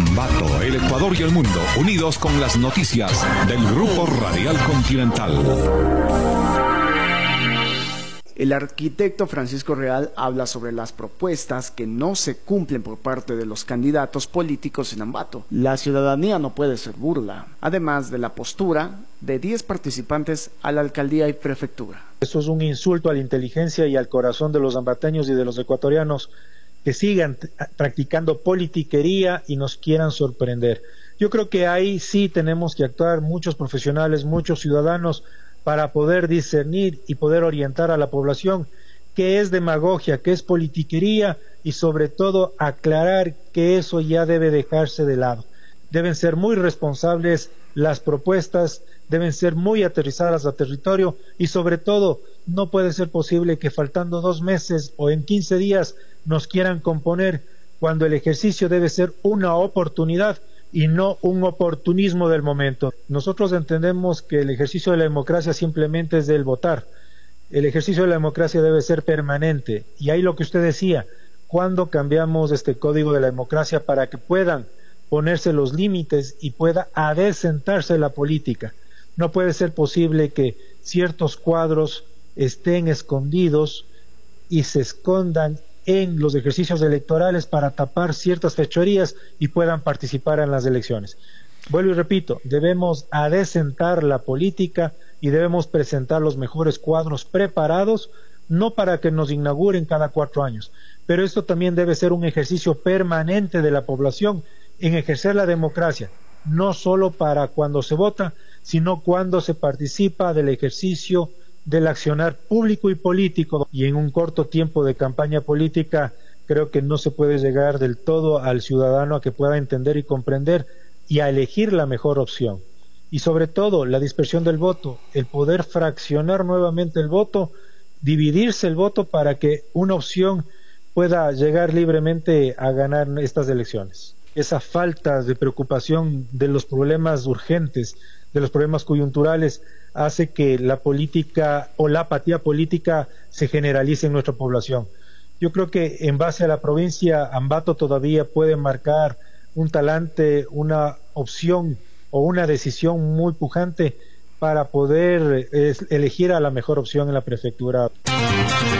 Ambato, el Ecuador y el mundo, unidos con las noticias del Grupo Radial Continental. El arquitecto Francisco Real habla sobre las propuestas que no se cumplen por parte de los candidatos políticos en Ambato. La ciudadanía no puede ser burla, además de la postura de 10 participantes a la alcaldía y prefectura. Eso es un insulto a la inteligencia y al corazón de los ambateños y de los ecuatorianos que sigan practicando politiquería y nos quieran sorprender. Yo creo que ahí sí tenemos que actuar muchos profesionales, muchos ciudadanos, para poder discernir y poder orientar a la población qué es demagogia, qué es politiquería y sobre todo aclarar que eso ya debe dejarse de lado. Deben ser muy responsables las propuestas, deben ser muy aterrizadas a territorio y sobre todo no puede ser posible que faltando 2 meses o en 15 días nos quieran componer cuando el ejercicio debe ser una oportunidad y no un oportunismo del momento. Nosotros entendemos que el ejercicio de la democracia simplemente es del votar. El ejercicio de la democracia debe ser permanente. Y ahí lo que usted decía, ¿cuándo cambiamos este código de la democracia para que puedan ponerse los límites y pueda adecentarse la política? No puede ser posible que ciertos cuadros estén escondidos y se escondan en los ejercicios electorales para tapar ciertas fechorías y puedan participar en las elecciones. Vuelvo y repito, debemos adecentar la política y debemos presentar los mejores cuadros preparados, no para que nos inauguren cada 4 años, pero esto también debe ser un ejercicio permanente de la población en ejercer la democracia, no solo para cuando se vota, sino cuando se participa del ejercicio del accionar público y político, y en un corto tiempo de campaña política creo que no se puede llegar del todo al ciudadano a que pueda entender y comprender y a elegir la mejor opción. Y sobre todo la dispersión del voto, el poder fraccionar nuevamente el voto, dividirse el voto para que una opción pueda llegar libremente a ganar estas elecciones. Esa falta de preocupación de los problemas urgentes, de los problemas coyunturales, hace que la política o la apatía política se generalice en nuestra población. Yo creo que en base a la provincia, Ambato todavía puede marcar un talante, una opción o una decisión muy pujante para poder elegir a la mejor opción en la prefectura.